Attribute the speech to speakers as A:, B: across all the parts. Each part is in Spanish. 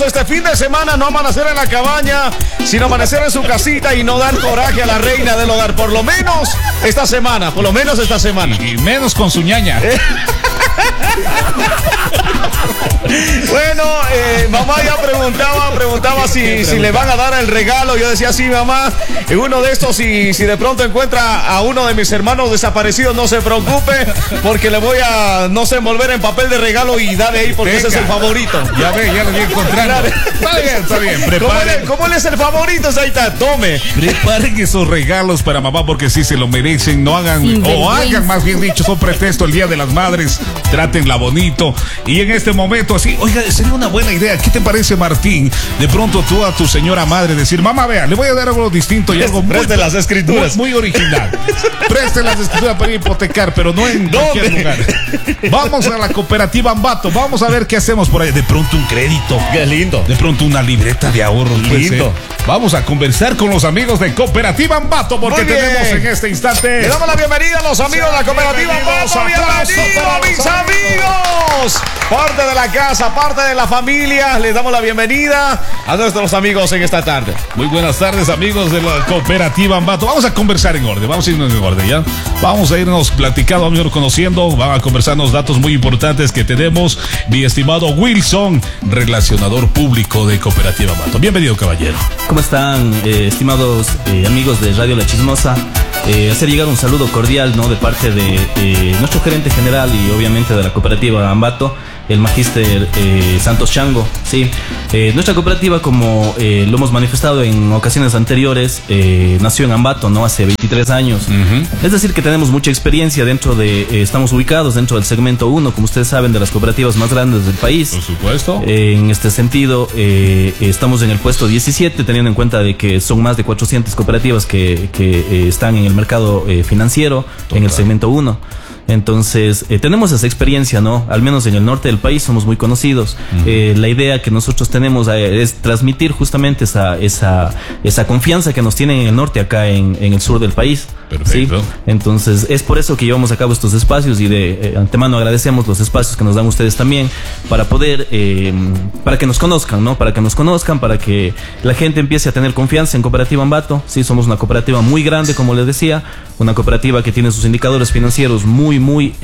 A: menos este fin de semana no amanecer en la cabaña, sino amanecer en su casita y no dar coraje a la reina del hogar. Por lo menos esta semana,
B: Y menos con su ñaña.
A: Bueno, mamá ya preguntaba si le van a dar el regalo. Yo decía, sí, mamá, en uno de estos, si de pronto encuentra a uno de mis hermanos desaparecidos, no se preocupe, porque le voy a, no sé, envolver en papel de regalo y darle ahí, porque ese es el favorito.
B: Ya lo voy encontrando. Está bien. Preparen.
A: ¿Cómo él es el favorito, Zaita? Tome.
B: Preparen esos regalos para mamá, porque sí se lo merecen. No hagan, o hagan, más bien dicho, son pretexto el Día de las Madres. Trátenla bonito. Y en este momento, así, oiga, sería una buena idea. ¿Qué te parece, Martín? De pronto tú a tu señora madre decir, mamá, vea, le voy a dar algo distinto y algo
A: Preste las escrituras.
B: Muy original. Preste las escrituras para hipotecar, pero no en cualquier lugar. Vamos a la cooperativa Ambato. Vamos a ver qué hacemos por ahí. De pronto un crédito.
A: Qué lindo.
B: De pronto una libreta de ahorros.
A: Lindo.
B: Vamos a conversar con los amigos de Cooperativa Ambato, porque tenemos en este instante.
A: Le damos la bienvenida a los amigos de la Cooperativa Ambato. Bienvenidos, mis amigos. Parte de la casa, parte de la familia. Les damos la bienvenida a nuestros amigos en esta tarde.
B: Muy buenas tardes, amigos de la Cooperativa Ambato. Vamos a conversar en orden. Vamos a irnos en orden, ¿ya? Vamos a irnos platicando, vamos a irnos conociendo. Vamos a conversarnos datos muy importantes que tenemos. Mi estimado Wilson, relacionador público de Cooperativa Ambato. Bienvenido, caballero.
C: ¿Cómo están, estimados amigos de Radio La Chismosa? Hacer llegar un saludo cordial, ¿no?, de parte de nuestro gerente general y obviamente de la Cooperativa Ambato, el magíster Santos Chango. Sí, nuestra cooperativa, como lo hemos manifestado en ocasiones anteriores, nació en Ambato, ¿no?, hace 23 años. Es decir, que tenemos mucha experiencia dentro de, estamos ubicados dentro del segmento 1, como ustedes saben, de las cooperativas más grandes del país.
B: Por supuesto.
C: En este sentido, estamos en el puesto 17, teniendo en cuenta de que son más de 400 cooperativas que están en el mercado financiero. Total. En el segmento 1. Entonces, tenemos esa experiencia, ¿no? Al menos en el norte del país somos muy conocidos. La idea que nosotros tenemos es transmitir justamente esa confianza que nos tienen en el norte, acá en el sur del país.
B: Perfecto.
C: ¿Sí? Entonces, es por eso que llevamos a cabo estos espacios y de antemano agradecemos los espacios que nos dan ustedes también para poder, para que nos conozcan, ¿no? Para que nos conozcan, para que la gente empiece a tener confianza en Cooperativa Ambato. Sí, somos una cooperativa muy grande, como les decía, una cooperativa que tiene sus indicadores financieros muy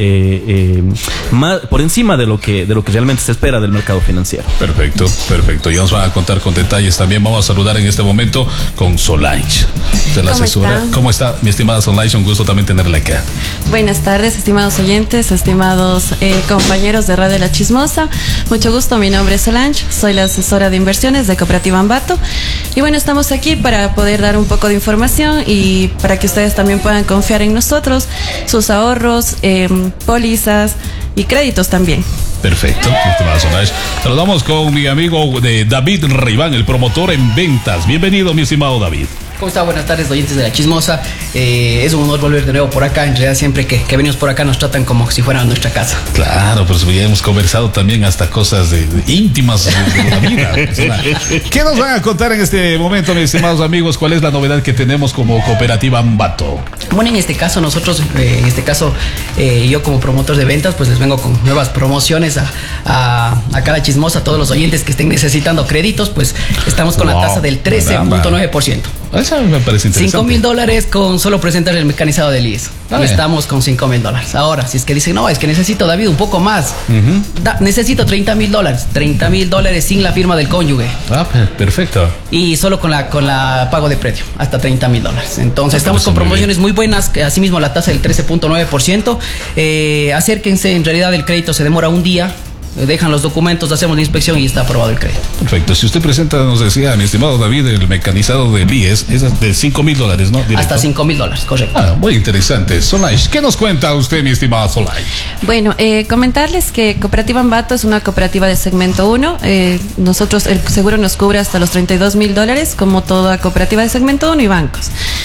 C: más por encima de lo que realmente se espera del mercado financiero.
B: Perfecto. Ya nos van a contar con detalles también. Vamos a saludar en este momento con Solange, de la asesora. ¿Cómo está, mi estimada Solange? Un gusto también tenerla acá.
D: Buenas tardes, estimados oyentes, estimados compañeros de Radio La Chismosa. Mucho gusto, mi nombre es Solange, soy la asesora de inversiones de Cooperativa Ambato. Y bueno, estamos aquí para poder dar un poco de información y para que ustedes también puedan confiar en nosotros, sus ahorros, pólizas y créditos también.
B: Perfecto, estimada Solange. Saludamos con mi amigo David Reiván, el promotor en ventas. Bienvenido, mi estimado David.
E: ¿Cómo está? Buenas tardes, oyentes de La Chismosa. Es un honor volver de nuevo por acá. En realidad, siempre que venimos por acá nos tratan como si fuera nuestra casa.
B: Claro, pues ya hemos conversado también hasta cosas íntimas de la vida. ¿Qué nos van a contar en este momento, mis estimados amigos? ¿Cuál es la novedad que tenemos como Cooperativa Ambato?
E: Bueno, en este caso nosotros, yo como promotor de ventas, pues les vengo con nuevas promociones a cada Chismosa. A todos los oyentes que estén necesitando créditos, pues estamos con la tasa del 13.9%.
B: Eso me parece interesante.
E: $5,000 con solo presentar el mecanizado del IES. Estamos con $5,000. Ahora, si es que dicen, no, es que necesito, David, un poco más. Necesito $30,000. $30,000 sin la firma del cónyuge.
B: Perfecto.
E: Y solo con la pago de predio, hasta $30,000. Entonces, estamos con promociones muy buenas. Asimismo, la tasa del 13.9%. Acérquense, en realidad el crédito se demora un día. Dejan los documentos, hacemos la inspección y está aprobado el crédito.
B: Perfecto. Si usted presenta, nos decía, mi estimado David, el mecanizado del IES, es de $5,000, ¿no? Directo.
E: Hasta $5,000, correcto.
B: Muy interesante. Solange, ¿qué nos cuenta usted, mi estimada Solange?
D: Bueno, comentarles que Cooperativa Ambato es una cooperativa de segmento 1. Nosotros, el seguro nos cubre hasta los $32,000, como toda cooperativa de segmento 1 y bancos.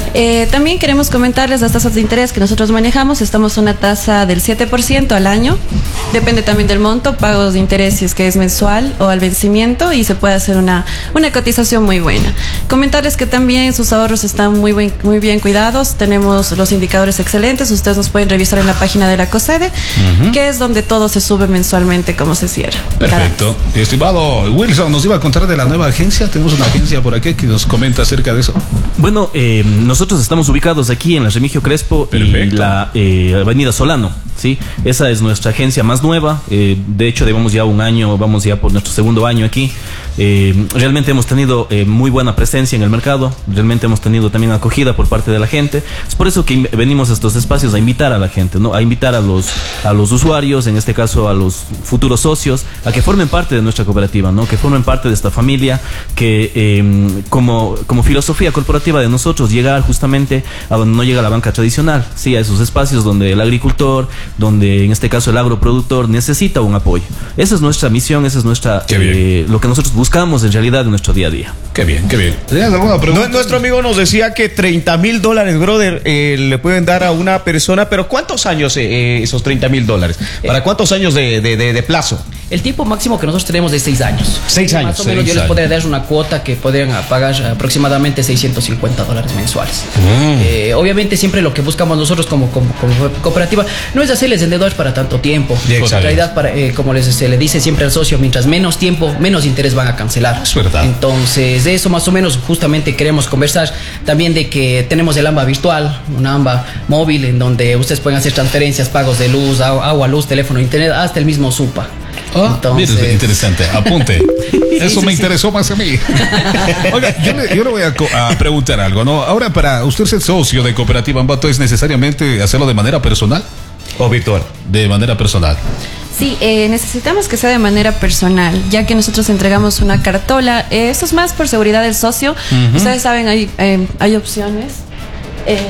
D: También queremos comentarles las tasas de interés que nosotros manejamos. Estamos a una tasa del 7% al año. Depende también del monto, pagos de interés si es que es mensual o al vencimiento, y se puede hacer una cotización muy buena. Comentarles que también sus ahorros están muy bien cuidados. Tenemos los indicadores excelentes. Ustedes nos pueden revisar en la página de la COSEDE, que es donde todo se sube mensualmente como se cierra.
B: Perfecto. Estimado Wilson, nos iba a contar de la nueva agencia. Tenemos una agencia por aquí que nos comenta acerca de eso.
C: Bueno, nosotros estamos ubicados aquí en la Remigio Crespo.
B: Perfecto.
C: Y la Avenida Solano, ¿sí? Esa es nuestra agencia más nueva. De hecho, llevamos ya un año, vamos ya por nuestro segundo año aquí. Realmente hemos tenido muy buena presencia en el mercado. Realmente hemos tenido también acogida por parte de la gente. Es por eso que venimos a estos espacios a invitar a la gente, ¿no? A invitar a los usuarios, en este caso a los futuros socios, a que formen parte de nuestra cooperativa, ¿no? Que formen parte de esta familia, que como filosofía corporativa de nosotros, llegar justamente a donde no llega la banca tradicional, ¿sí? A esos espacios donde el agricultor, donde en este caso el agroproductor necesita un apoyo. Esa es nuestra misión, esa es nuestra lo que nosotros buscamos en realidad en nuestro día a día.
B: Qué bien, qué bien. ¿Tenías alguna pregunta?
A: Nuestro amigo nos decía que $30,000, brother, le pueden dar a una persona, pero ¿cuántos años esos $30,000? ¿Para cuántos años de plazo?
E: El tiempo máximo que nosotros tenemos es 6 años.
A: 6 años.
E: Más o menos yo les podría dar una cuota que podrían pagar aproximadamente $650 mensuales. Obviamente siempre lo que buscamos nosotros como cooperativa no es hacerles vendedores para tanto tiempo. En realidad, como se le dice siempre al socio, mientras menos tiempo, menos interés van a cancelar.
B: Es verdad.
E: Entonces, de eso más o menos justamente queremos conversar. También de que tenemos el AMBA virtual, una AMBA móvil, en donde ustedes pueden hacer transferencias, pagos de luz, agua, luz, teléfono, internet, hasta el mismo SUPA.
B: Entonces, mire, interesante, apunte. Eso me interesó más a mí. Oiga, yo le voy a preguntar algo, ¿no? Ahora, para usted ser socio de Cooperativa Ambato, ¿es necesariamente hacerlo de manera personal
A: o virtual? De manera personal.
D: Sí, necesitamos que sea de manera personal, ya que nosotros entregamos una cartola. Esto es más por seguridad del socio. Ustedes saben, hay opciones.